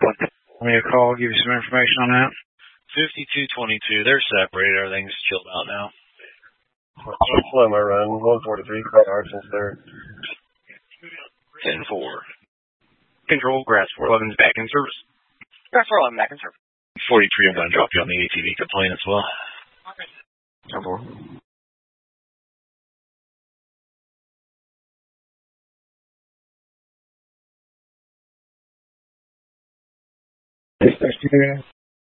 Give me a call, give you some information on that. 5222, they're separated. Everything's chilled out now. Slow my run. 143, Fred Archon's third. 10-4. Control, Grass 411's back in service. Grass 411 back in service. 43, I'm going to drop you on the ATV complaint as well.